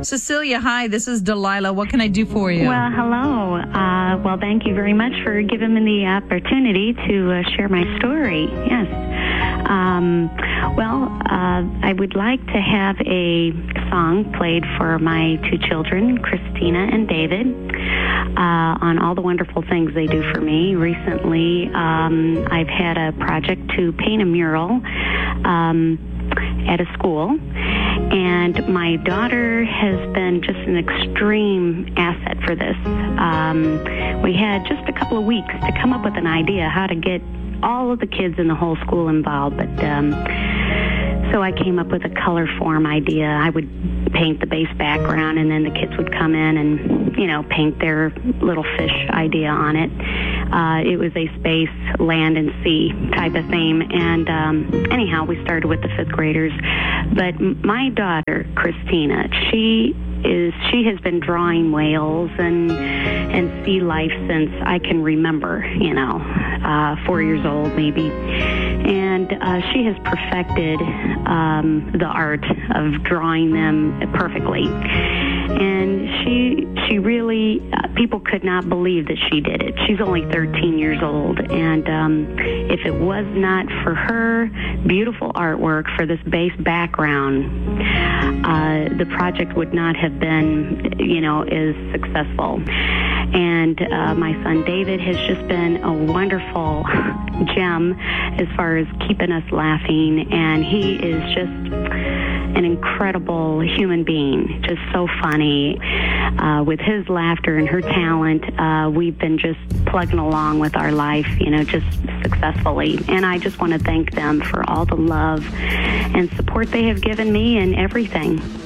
Cecilia, hi, this is Delilah. What can I do for you? Well, hello. Well, thank you very much for giving me the opportunity to share my story. Yes. I would like to have a song played for my two children, Christina and David, on all the wonderful things they do for me. Recently, I've had a project to paint a mural at a school, and my daughter has been just an extreme asset for this. We had just a couple of weeks to come up with an idea how to get all of the kids in the whole school involved, but so I came up with a color form idea. I would paint the base background, and then the kids would come in and, paint their little fish idea on it. It was a space, land, and sea type of theme. And anyhow, we started with the fifth graders. But my daughter, Christina, she has been drawing whales and sea life since I can remember, 4 years old maybe. And she has perfected the art of drawing them perfectly. And she really, people could not believe that she did it. She's only 13 years old. And if it was not for her beautiful artwork for this base background, the project would not have been, as successful. And my son David has just been a wonderful gem as far as keeping us laughing, and he is just an incredible human being, just so funny. With his laughter and her talent, we've been just plugging along with our life, just successfully. And I just want to thank them for all the love and support they have given me and everything.